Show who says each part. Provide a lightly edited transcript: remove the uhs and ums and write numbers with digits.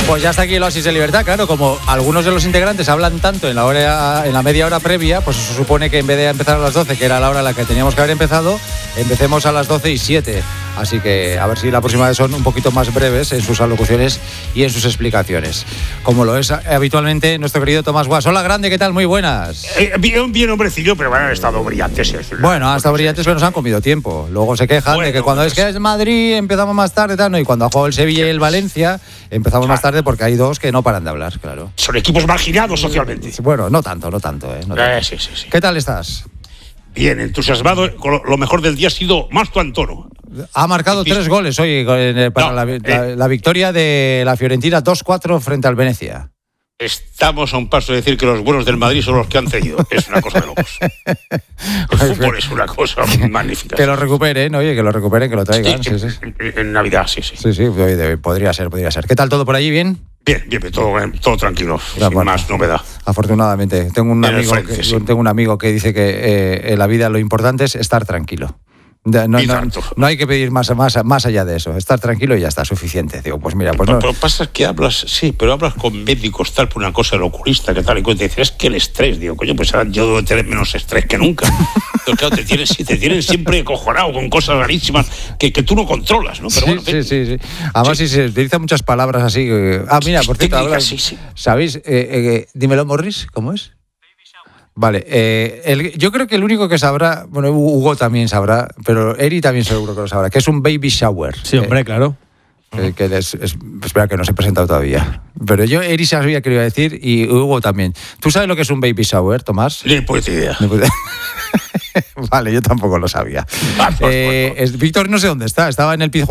Speaker 1: Pues ya está aquí el Oasis de Libertad, claro, como algunos de los integrantes hablan tanto en la media hora previa, pues se supone que en vez de empezar a las 12, que era la hora a la que teníamos que haber empezado, empecemos a las 12:07. Así que a ver si la próxima vez son un poquito más breves en sus alocuciones y en sus explicaciones. Como lo es habitualmente nuestro querido Tomás Guas. Hola, grande, ¿qué tal? Muy buenas.
Speaker 2: Bien hombrecillo, pero bueno, han estado brillantes.
Speaker 1: Bueno, han estado brillantes, pero nos han comido tiempo. Luego se quejan de que cuando es que es Madrid empezamos más tarde, tal, ¿no? Y cuando ha jugado el Sevilla y el Valencia empezamos más tarde porque hay dos que no paran de hablar, claro.
Speaker 2: Son equipos marginados socialmente.
Speaker 1: Bueno, no tanto. No tanto.
Speaker 2: Sí.
Speaker 1: ¿Qué tal estás?
Speaker 2: Bien, entusiasmado. Lo mejor del día ha sido Marco Antonio.
Speaker 1: Ha marcado 3 goles hoy para la victoria de la Fiorentina 2-4 frente al Venecia.
Speaker 2: Estamos a un paso de decir que los buenos del Madrid son los que han cedido. Es una cosa de locos. El fútbol es una cosa magnífica.
Speaker 1: Que lo recuperen, oye, que lo traigan. Sí.
Speaker 2: En Navidad, sí.
Speaker 1: Sí, podría ser. ¿Qué tal todo por allí? ¿Bien?
Speaker 2: Bien, todo tranquilo, sin más novedad.
Speaker 1: Afortunadamente. Tengo un amigo que dice que en la vida lo importante es estar tranquilo. No hay que pedir más allá de eso. Estar tranquilo y ya está, suficiente. Digo, pues mira, pues no.
Speaker 2: Pero pasa que hablas con médicos tal por una cosa del oculista que tal y cuenta. Y dices, es que el estrés, digo, coño, pues yo debo tener menos estrés que nunca. Pero claro, te tienen siempre acojonado con cosas rarísimas que tú no controlas, ¿no? Pero
Speaker 1: sí. Además, sí se utilizan muchas palabras así. Mira, por cierto, ¿sabéis? Dímelo, Morris, ¿cómo es? Vale, yo creo que el único que sabrá, bueno, Hugo también sabrá, pero Eri también seguro que lo sabrá, que es un baby shower.
Speaker 3: Sí, hombre, claro.
Speaker 1: Espera, que no se ha presentado todavía. Pero Eri sabía que lo iba a decir y Hugo también. ¿Tú sabes lo que es un baby shower, Tomás?
Speaker 2: Ni puta idea.
Speaker 1: Vale, yo tampoco lo sabía. Víctor no sé dónde está, estaba en el Pizjuán.